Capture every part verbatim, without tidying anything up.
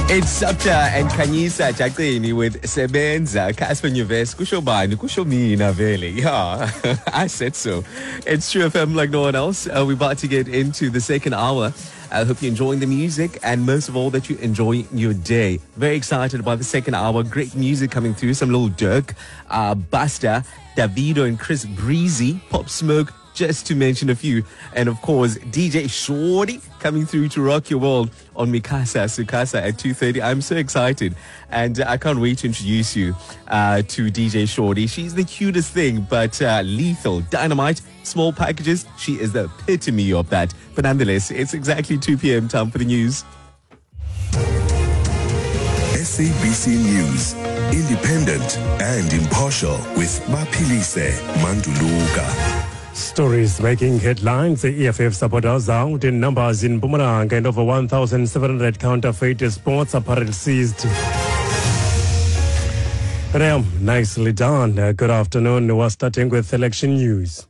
It's Sapta and Kanyisa Chakini with Sebenza, Casper Nyves, Kushobani, Kushomina Vele. Yeah, I said so. It's True F M like no one else. Uh, we're about to get into the second hour. I hope you're enjoying the music and most of all that you enjoy your day. Very excited about the second hour. Great music coming through. Some little Dirk, uh, Busta, Davido and Chris Breezy, Pop Smoke, just to mention a few. And of course, D J Shorty coming through to rock your world on Mikasa Sukasa at two thirty. I'm so excited. And uh, I can't wait to introduce you uh, to D J Shorty. She's the cutest thing, but uh, lethal, dynamite, small packages. She is the epitome of that. But nonetheless, it's exactly two p.m. time for the news. S A B C News, independent and impartial with Bapilise Manduluka. Stories making headlines. The E F F supporters out in numbers in Mpumalanga and over one thousand seven hundred counterfeit sports apparel seized. Ram, nicely done. Uh, good afternoon. We're starting with election news.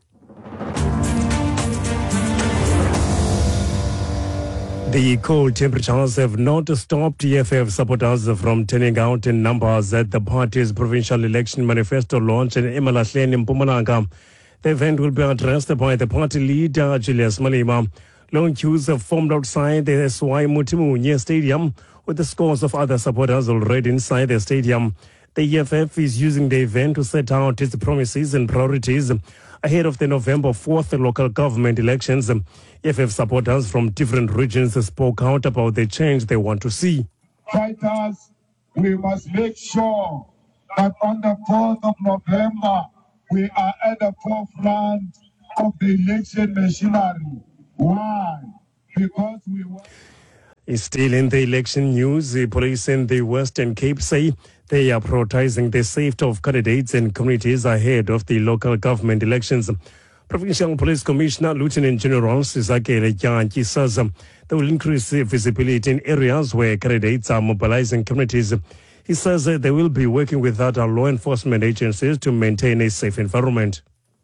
The cold temperatures have not stopped E F F supporters from turning out in numbers at the party's provincial election manifesto launch in Emalahleni in Mpumalanga. The event will be addressed by the party leader, Julius Malema. Long queues have formed outside the S Y Mutimunye Stadium, with the scores of other supporters already inside the stadium. The E F F is using the event to set out its promises and priorities ahead of the November fourth local government elections. E F F supporters from different regions spoke out about the change they want to see. Fighters, we must make sure that on the fourth of November, we are at the forefront of the election machinery. Why? Because we want... Still in the election news, the police in the Western Cape say they are prioritizing the safety of candidates and communities ahead of the local government elections. Provincial Police Commissioner Lieutenant General Sizakele Janki says they will increase visibility in areas where candidates are mobilizing communities. He says that they will be working with other law enforcement agencies to maintain a safe environment.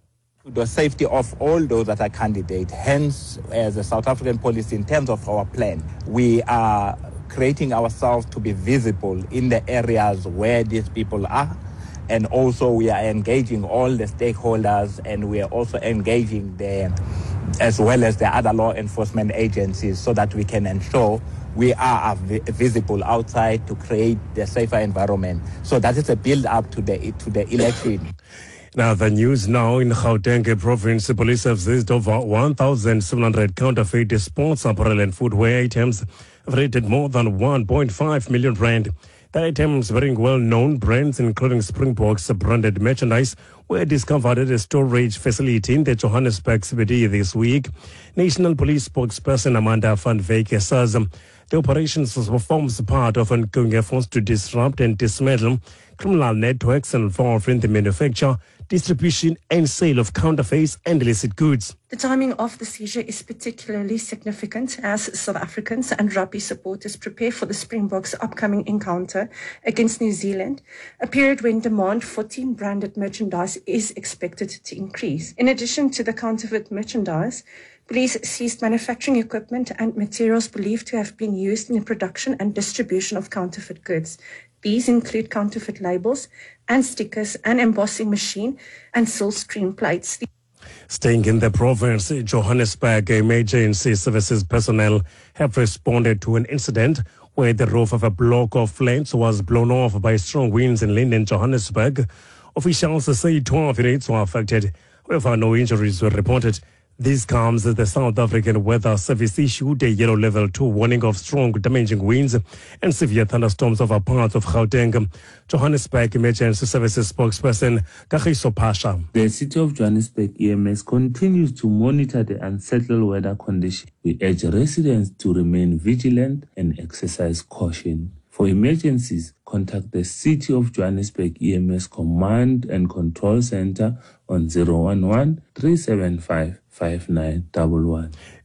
The safety of all those that are candidates. Hence, as a South African police, in terms of our plan, we are creating ourselves to be visible in the areas where these people are. And also we are engaging all the stakeholders, and we are also engaging them as well as the other law enforcement agencies so that we can ensure we are visible outside to create the safer environment. So that is a build-up to the to the election. Now, the news now in Gauteng province, the police have seized over one thousand seven hundred counterfeit sports apparel and footwear items, rated more than one point five million rand. The items, bearing well-known brands including Springboks branded merchandise, were discovered at a storage facility in the Johannesburg C B D this week. National Police spokesperson Amanda van Wyk says the operations forms part of ongoing efforts to disrupt and dismantle criminal networks involved in the manufacture, distribution and sale of counterfeits and illicit goods. The timing of the seizure is particularly significant as South Africans and rugby supporters prepare for the Springboks' upcoming encounter against New Zealand, a period when demand for team-branded merchandise is expected to increase. In addition to the counterfeit merchandise, police seized manufacturing equipment and materials believed to have been used in the production and distribution of counterfeit goods. These include counterfeit labels and stickers, an embossing machine, and silkscreen plates. Staying in the province, Johannesburg, emergency services personnel have responded to an incident where the roof of a block of flats was blown off by strong winds in Linden, Johannesburg. Officials say twelve units were affected. However, no injuries were reported. This comes as the South African Weather Service issued a yellow level two warning of strong damaging winds and severe thunderstorms over parts of Gauteng. Johannesburg Emergency Services spokesperson Kagiso Pasha. The City of Johannesburg E M S continues to monitor the unsettled weather conditions. We urge residents to remain vigilant and exercise caution. For emergencies, contact the City of Johannesburg E M S Command and Control Center on zero one one, three seven five, five nine one one.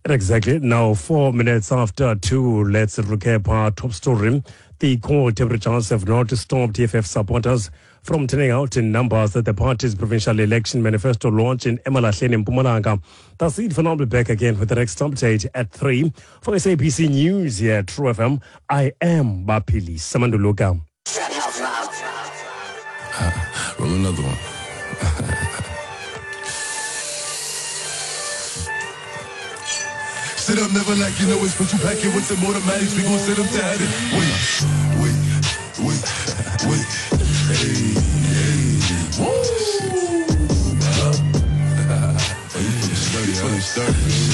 Exactly. Now, four minutes after two, let's recap our top story. The cold temperatures have not stopped T F F supporters from turning out in numbers at the party's provincial election manifesto launch in Emalahleni in Mpumalanga. That's it for now. I'll be back again with the next update at three. For S A B C News here at True F M, I am Bapili Samanduluka. Roll another one. Sit up, never like you know it's put you back in with some automatics. We gon' sit up to have it. Wait, wait, wait, wait.